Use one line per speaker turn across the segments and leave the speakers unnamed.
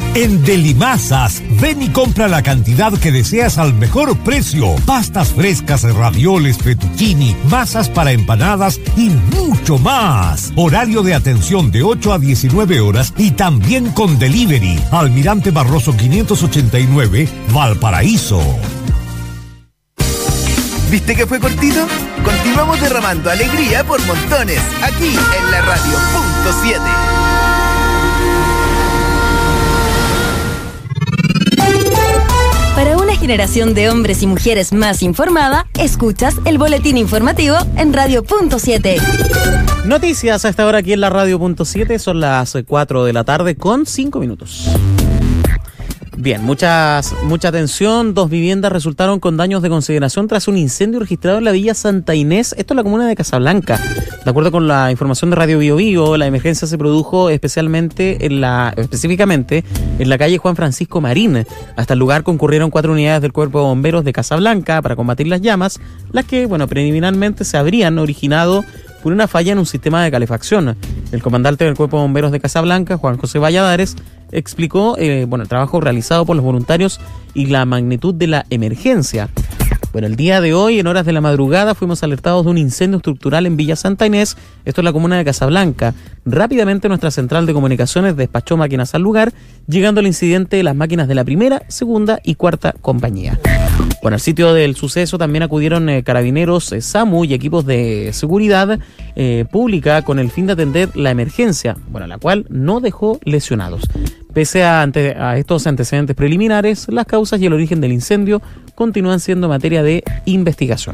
En Delimasas, ven y compra la cantidad que deseas al mejor precio. Pastas frescas, ravioles, fettuccini, masas para empanadas y mucho más. Horario de atención de 8 a 19 horas y también con delivery. Almirante Barroso 589, Valparaíso.
¿Viste que fue cortito? Continuamos derramando alegría por montones, aquí en la radio .7.
Para una generación de hombres y mujeres más informada, escuchas el boletín informativo en Radio .7.
Noticias a esta hora aquí en la Radio .7, son las 4 de la tarde con 5 minutos. Bien, mucha atención. 2 viviendas resultaron con daños de consideración tras un incendio registrado en la Villa Santa Inés, esto en la comuna de Casablanca. De acuerdo con la información de Radio Bio Bio, la emergencia se produjo específicamente en la calle Juan Francisco Marín. Hasta el lugar concurrieron 4 unidades del Cuerpo de Bomberos de Casablanca para combatir las llamas, las que, preliminarmente se habrían originado por una falla en un sistema de calefacción. El comandante del Cuerpo de Bomberos de Casablanca, Juan José Valladares, explicó el trabajo realizado por los voluntarios y la magnitud de la emergencia. El día de hoy, en horas de la madrugada, fuimos alertados de un incendio estructural en Villa Santa Inés, esto es la comuna de Casablanca. Rápidamente nuestra central de comunicaciones despachó máquinas al lugar, llegando al incidente las máquinas de la primera, segunda y cuarta compañía. Al sitio del suceso también acudieron carabineros, SAMU y equipos de seguridad pública con el fin de atender la emergencia, la cual no dejó lesionados. Pese a estos antecedentes preliminares, las causas y el origen del incendio continúan siendo materia de investigación.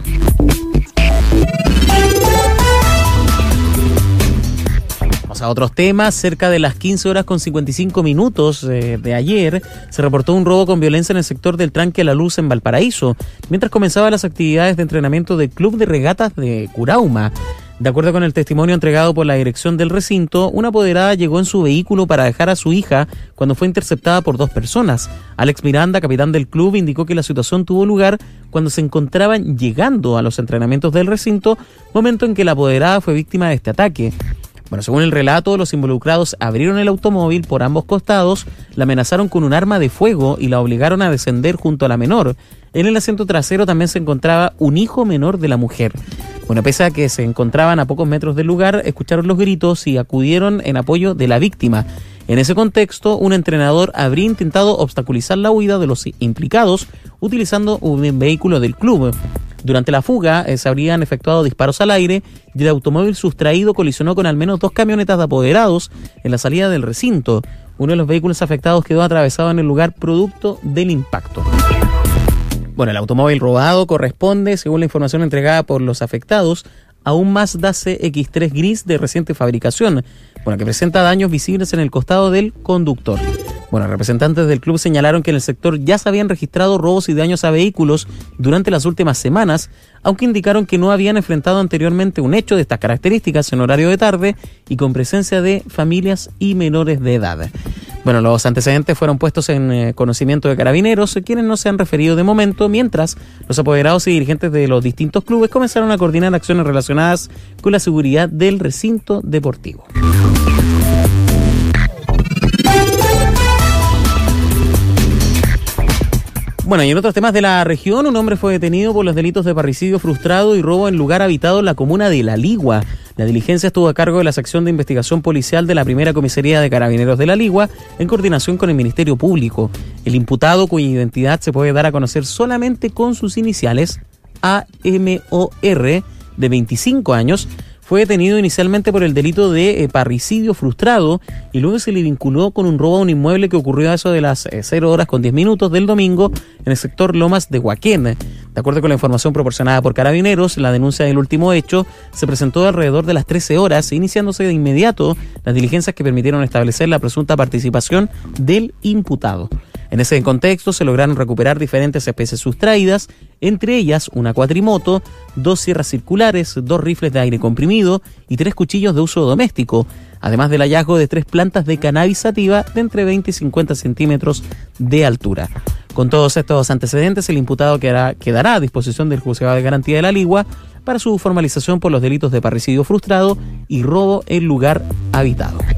Vamos a otros temas. Cerca de las 15 horas con 55 minutos de ayer se reportó un robo con violencia en el sector del Tranque La Luz en Valparaíso, mientras comenzaban las actividades de entrenamiento del Club de Regatas de Curauma. De acuerdo con el testimonio entregado por la dirección del recinto, una apoderada llegó en su vehículo para dejar a su hija cuando fue interceptada por 2 personas. Alex Miranda, capitán del club, indicó que la situación tuvo lugar cuando se encontraban llegando a los entrenamientos del recinto, momento en que la apoderada fue víctima de este ataque. Según el relato, los involucrados abrieron el automóvil por ambos costados, la amenazaron con un arma de fuego y la obligaron a descender junto a la menor. En el asiento trasero también se encontraba un hijo menor de la mujer. Pese a que se encontraban a pocos metros del lugar, escucharon los gritos y acudieron en apoyo de la víctima. En ese contexto, un entrenador habría intentado obstaculizar la huida de los implicados utilizando un vehículo del club. Durante la fuga se habrían efectuado disparos al aire y el automóvil sustraído colisionó con al menos 2 camionetas de apoderados en la salida del recinto. Uno de los vehículos afectados quedó atravesado en el lugar producto del impacto. El automóvil robado corresponde, según la información entregada por los afectados, a un Mazda CX-3 gris de reciente fabricación, que presenta daños visibles en el costado del conductor. Representantes del club señalaron que en el sector ya se habían registrado robos y daños a vehículos durante las últimas semanas, aunque indicaron que no habían enfrentado anteriormente un hecho de estas características en horario de tarde y con presencia de familias y menores de edad. Los antecedentes fueron puestos en conocimiento de carabineros, quienes no se han referido de momento, mientras los apoderados y dirigentes de los distintos clubes comenzaron a coordinar acciones relacionadas con la seguridad del recinto deportivo. Y en otros temas de la región, un hombre fue detenido por los delitos de parricidio frustrado y robo en lugar habitado en la comuna de La Ligua. La diligencia estuvo a cargo de la sección de investigación policial de la primera comisaría de Carabineros de La Ligua, en coordinación con el Ministerio Público. El imputado, cuya identidad se puede dar a conocer solamente con sus iniciales, AMOR, de 25 años, fue detenido inicialmente por el delito de parricidio frustrado y luego se le vinculó con un robo a un inmueble que ocurrió a eso de las 0 horas con 10 minutos del domingo en el sector Lomas de Huaquén. De acuerdo con la información proporcionada por Carabineros, la denuncia del último hecho se presentó alrededor de las 13 horas, iniciándose de inmediato las diligencias que permitieron establecer la presunta participación del imputado. En ese contexto se lograron recuperar diferentes especies sustraídas, entre ellas una cuatrimoto, 2 sierras circulares, 2 rifles de aire comprimido y 3 cuchillos de uso doméstico, además del hallazgo de 3 plantas de cannabis sativa de entre 20 y 50 centímetros de altura. Con todos estos antecedentes, el imputado quedará a disposición del Juzgado de Garantía de La Ligua para su formalización por los delitos de parricidio frustrado y robo en lugar habitado.